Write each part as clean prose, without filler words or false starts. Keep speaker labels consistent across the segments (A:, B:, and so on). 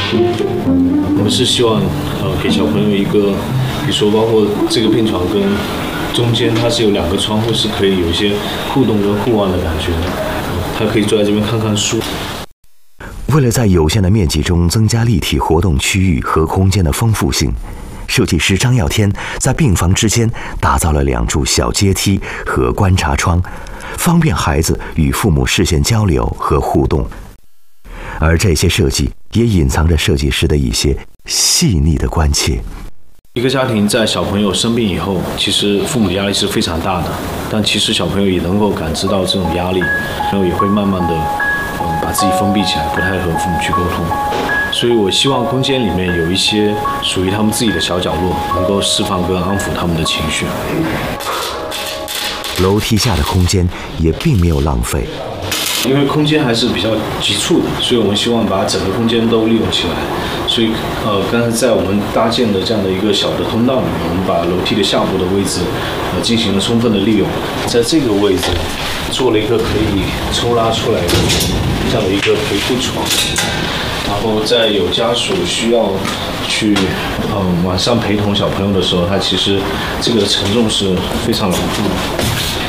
A: 我们是希望给小朋友一个，比如说包括这个病床跟中间它是有2个窗户，是可以有一些互动跟互望的感觉的，他可以坐在这边看看书。
B: 为了在有限的面积中增加立体活动区域和空间的丰富性，设计师张耀天在病房之间打造了2柱小阶梯和观察窗，方便孩子与父母视线交流和互动。而这些设计也隐藏着设计师的一些细腻的关切。
A: 一个家庭在小朋友生病以后，其实父母的压力是非常大的，但其实小朋友也能够感知到这种压力，然后也会慢慢的把自己封闭起来，不太和父母去沟通。所以我希望空间里面有一些属于他们自己的小角落，能够释放跟安抚他们的情绪。
B: 楼梯下的空间也并没有浪费，
A: 因为空间还是比较急促的，所以我们希望把整个空间都利用起来。所以刚才在我们搭建的这样的一个小的通道里面，我们把楼梯的下部的位置进行了充分的利用。在这个位置做了一个可以抽拉出来的这样的一个陪护床，然后在有家属需要去晚上陪同小朋友的时候，它其实这个承重是非常牢固的。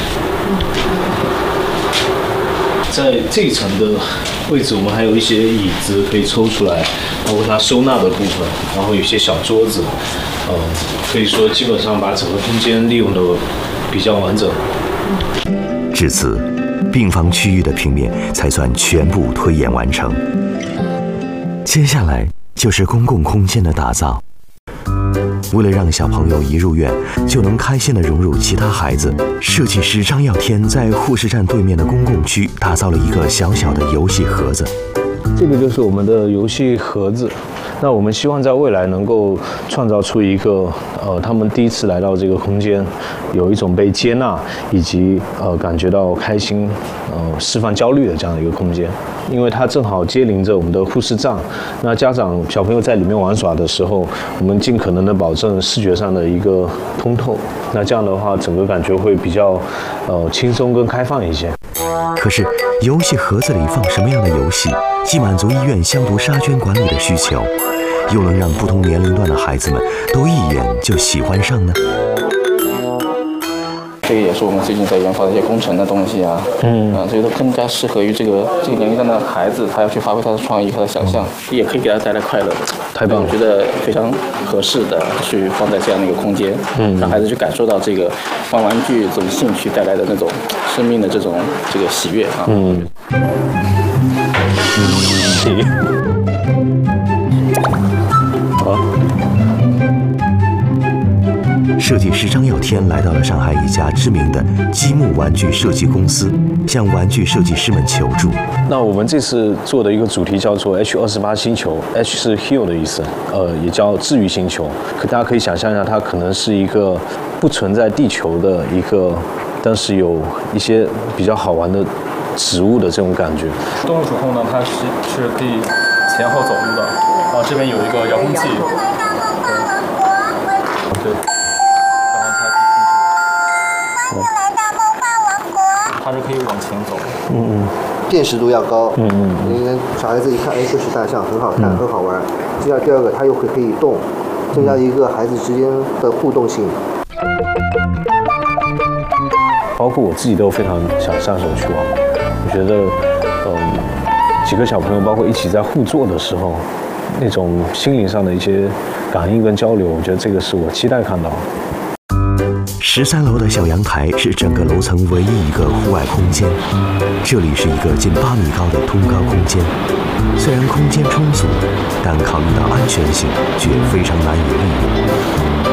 A: 在这一层的位置，我们还有一些椅子可以抽出来，包括它收纳的部分，然后有些小桌子，可以说基本上把整个空间利用的比较完整。
B: 至此，病房区域的平面才算全部推演完成。接下来就是公共空间的打造。为了让小朋友一入院就能开心地融入其他孩子，设计师张耀天在护士站对面的公共区打造了一个小小的游戏盒子。
A: 这个就是我们的游戏盒子。那我们希望在未来能够创造出一个他们第一次来到这个空间，有一种被接纳以及感觉到开心，释放焦虑的这样的一个空间。因为它正好接邻着我们的护士站，那家长小朋友在里面玩耍的时候，我们尽可能的保证视觉上的一个通透。那这样的话，整个感觉会比较轻松跟开放一些。
B: 可是游戏盒子里放什么样的游戏，既满足医院消毒杀菌管理的需求，又能让不同年龄段的孩子们都一眼就喜欢上呢？
C: 这个也是我们最近在研发的一些工程的东西啊，所以说更加适合于这个年龄段的孩子，他要去发挥他的创意和他的想象，也可以给他带来快乐的。
A: 太棒了，
C: 我觉得非常合适的去放在这样的一个空间，让孩子去感受到这个玩玩具这种兴趣带来的那种生命的这个喜悦啊。
A: 好。
B: 设计师张耀天来到了上海一家知名的积木玩具设计公司，向玩具设计师们求助。
A: 那我们这次做的一个主题叫做 H28星球 ，H 是 heal 的意思，也叫治愈星球。大家可以想象一下，它可能是一个不存在地球的一个，但是有一些比较好玩的植物的这种感觉。
D: 动入之后呢，它是可以前后走路的。然后这边有一个遥控器，对。它是可以往前走。
E: 辨识度要高。因为小孩子一看，这是大象，很好看，很好玩。第二个，它又可以动，增加一个孩子之间的互动性。
A: 包括我自己都非常想上手去玩。我觉得，几个小朋友包括一起在互作的时候，那种心灵上的一些感应跟交流，我觉得这个是我期待看到。
B: 13楼的小阳台是整个楼层唯一一个户外空间，这里是一个近8米高的通高空间。虽然空间充足，但考虑到安全性，却非常难以利用。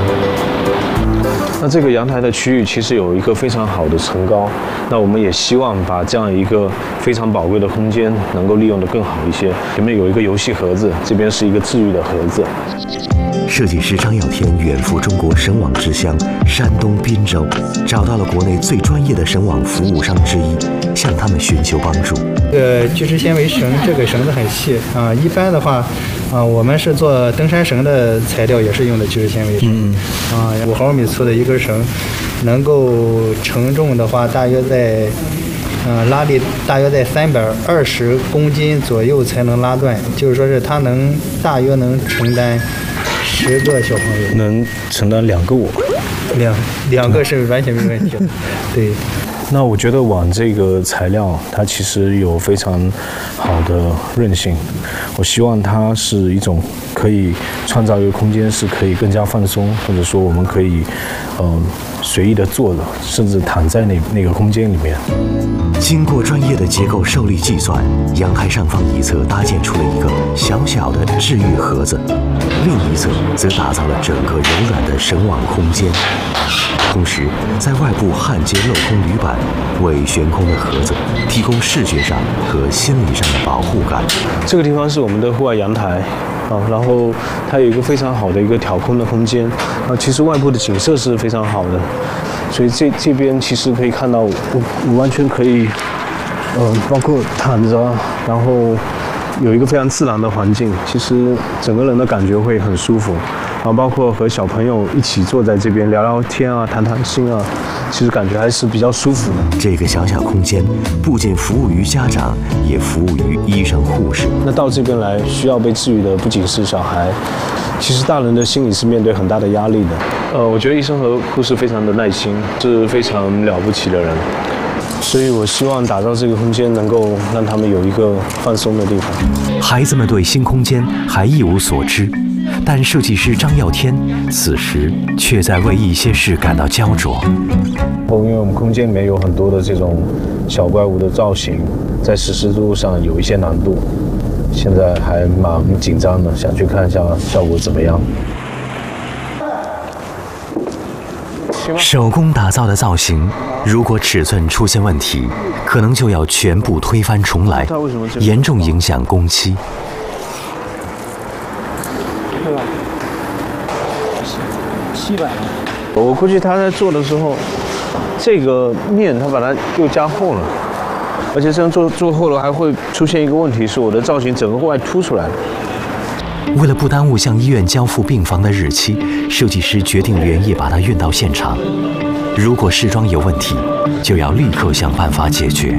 A: 那这个阳台的区域其实有一个非常好的层高，那我们也希望把这样一个非常宝贵的空间能够利用得更好一些。里面有一个游戏盒子，这边是一个治愈的盒子。
B: 设计师张耀天远赴中国绳网之乡山东滨州，找到了国内最专业的绳网服务商之一，向他们寻求帮助。
F: 聚酯纤维绳，这个绳子很细啊。一般的话，我们是做登山绳的材料，也是用的聚酯纤维绳。5毫米粗的一根绳，能够承重的话，大约在拉力大约在320公斤左右才能拉断，就是说是它大约能承担10个小朋友，
A: 能承担2个我，
F: 两个是完全没问题的，对。
A: 那我觉得网这个材料，它其实有非常好的韧性。我希望它是一种可以创造一个空间，是可以更加放松，或者说我们可以随意的坐着，甚至躺在那个空间里面。
B: 经过专业的结构受力计算，阳台上方一侧搭建出了一个小小的治愈盒子，另一侧则打造了整个柔软的绳网空间。同时，在外部焊接镂空铝板，为悬空的盒子提供视觉上和心理上的保护感。
A: 这个地方是我们的户外阳台然后它有一个非常好的一个挑空的空间其实外部的景色是非常好的，所以这边其实可以看到我完全可以包括躺着，然后有一个非常自然的环境，其实整个人的感觉会很舒服。然后包括和小朋友一起坐在这边聊聊天谈谈心其实感觉还是比较舒服的。
B: 这个小小空间不仅服务于家长，也服务于医生护士。
A: 那到这边来需要被治愈的不仅是小孩，其实大人的心理是面对很大的压力的。我觉得医生和护士非常的耐心，是非常了不起的人。所以我希望打造这个空间，能够让他们有一个放松的地方。
B: 孩子们对新空间还一无所知，但设计师张耀天此时却在为一些事感到焦灼。
A: 因为我们空间里面有很多的这种小怪物的造型，在实施度上有一些难度，现在还蛮紧张的，想去看一下效果怎么样。
B: 手工打造的造型，如果尺寸出现问题，可能就要全部推翻重来，严重影响工期。
D: 700。
A: 我估计他在做的时候，这个面他把它又加厚了，而且这样做厚了还会出现一个问题，是我的造型整个外凸出来了。
B: 为了不耽误向医院交付病房的日期，设计师决定连夜把它运到现场。如果试装有问题，就要立刻想办法解决。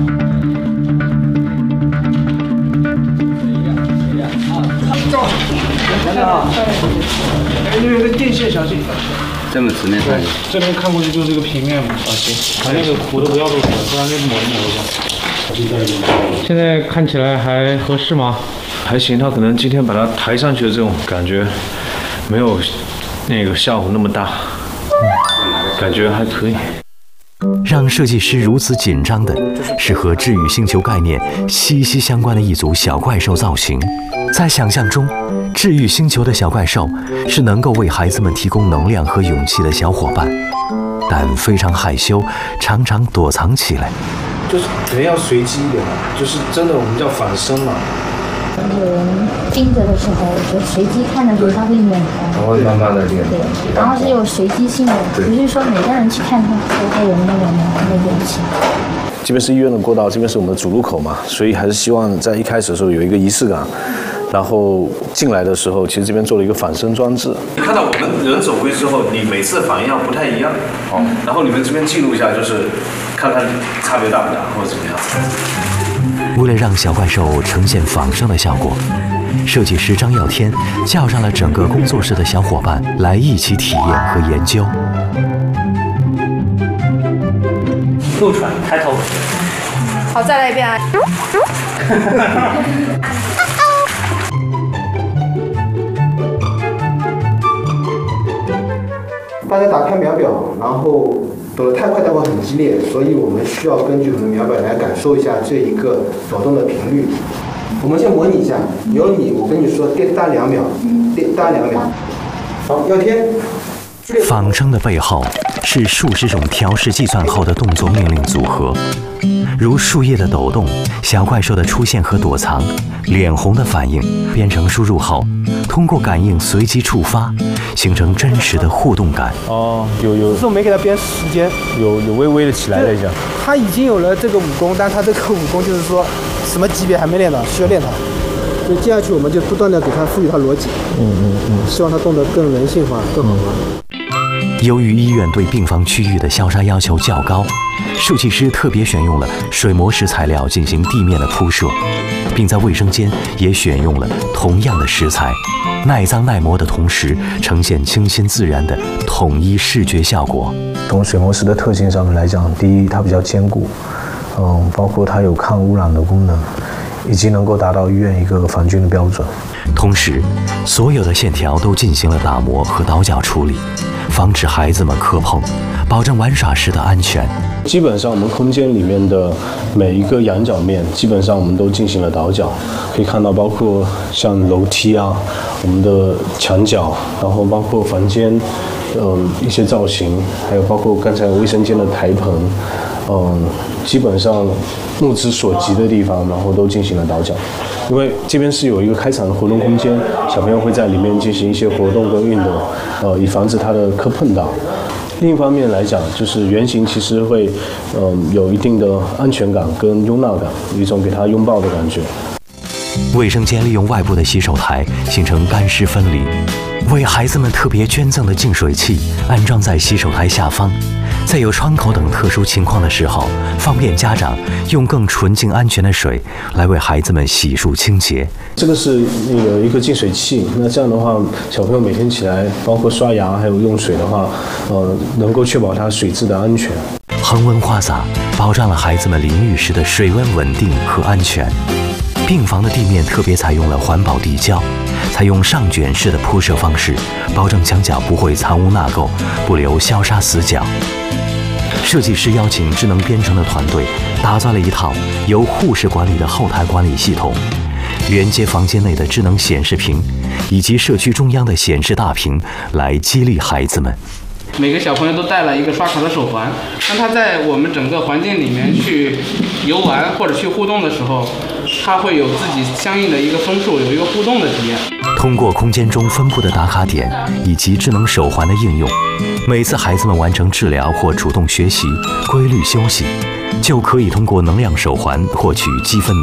G: 那边有个电线，小心。
C: 这么直面看。
G: 这边看过去就是这个平面嘛。行，把那个糊的不要露出来，不然就抹一下。现在看起来还合适吗？
A: 还行，他可能今天把它抬上去的这种感觉，没有那个下午那么大，感觉还可以。
B: 让设计师如此紧张的是和治愈星球概念息息相关的一组小怪兽造型。在想象中，治愈星球的小怪兽是能够为孩子们提供能量和勇气的小伙伴，但非常害羞，常常躲藏起来。
A: 就是可能要随机一点嘛，就是真的我们叫反身嘛。
H: 有人盯着的时候，就随机看的时候，他会演。
A: 我会慢慢的练。
H: 对，然后是有随机性的，不是说每个人去看他都会有那个一起。
A: 这边是医院的过道，这边是我们的主入口嘛，所以还是希望在一开始的时候有一个仪式感。然后进来的时候，其实这边做了一个反身装置。你看到我们人走过去之后，你每次的反应要不太一样。然后你们这边记录一下，就是看看差别大不大，或者怎么样。
B: 为了让小怪兽呈现仿生的效果，设计师张耀天叫上了整个工作室的小伙伴来一起体验和研究。
I: 陆传抬头。
J: 好，再来一遍啊！
E: 大家打开秒表，然后走得太快，它会很激烈，所以我们需要根据我们的秒表来感受一下这一个抖动的频率。我们先模拟一下，有你，我跟你说，大2秒，大2秒。好，耀天。
B: 仿生的背后是数十种调试计算后的动作命令组合，如树叶的抖动、小怪兽的出现和躲藏、脸红的反应，编程输入后，通过感应随机触发，形成真实的互动感。
G: 有。是我没给他编时间，
A: 有微微的起来了一下。
G: 他已经有了这个武功，但他这个武功就是说什么级别还没练到，需要练它。所以接下去我们就不断的给他赋予他逻辑。希望他动得更人性化，更好玩。
B: 由于医院对病房区域的消杀要求较高，设计师特别选用了水磨石材料进行地面的铺设，并在卫生间也选用了同样的石材，耐脏耐磨的同时，呈现清新自然的统一视觉效果。
K: 从水磨石的特性上面来讲，第一，它比较坚固，包括它有抗污染的功能，以及能够达到医院一个防菌的标准。
B: 同时，所有的线条都进行了打磨和倒角处理，防止孩子们磕碰，保证玩耍时的安全。
A: 基本上我们空间里面的每一个仰角面，基本上我们都进行了倒角，可以看到包括像楼梯啊，我们的墙角，然后包括房间，一些造型，还有包括刚才卫生间的台棚，基本上目之所及的地方，然后都进行了倒角。因为这边是有一个开敞的活动空间，小朋友会在里面进行一些活动跟运动，以防止他的磕碰到。另一方面来讲，就是圆形其实会，有一定的安全感跟拥纳感，有一种给他拥抱的感觉。
B: 卫生间利用外部的洗手台形成干湿分离，为孩子们特别捐赠的净水器安装在洗手台下方，在有窗口等特殊情况的时候，方便家长用更纯净安全的水来为孩子们洗漱清洁。
A: 这个是一个净水器，那这样的话，小朋友每天起来，包括刷牙还有用水的话，能够确保他水质的安全。
B: 恒温花洒保障了孩子们淋浴时的水温稳定和安全。病房的地面特别采用了环保地胶，采用上卷式的铺设方式，保证墙角不会藏污纳垢，不留消杀死角。设计师邀请智能编程的团队，打造了一套由护士管理的后台管理系统，连接房间内的智能显示屏，以及社区中央的显示大屏，来激励孩子们。
L: 每个小朋友都带了一个刷卡的手环，让他在我们整个环境里面去游玩或者去互动的时候，他会有自己相应的一个分数，有一个互动的体验。
B: 通过空间中分布的打卡点以及智能手环的应用，每次孩子们完成治疗或主动学习、规律休息，就可以通过能量手环获取积分能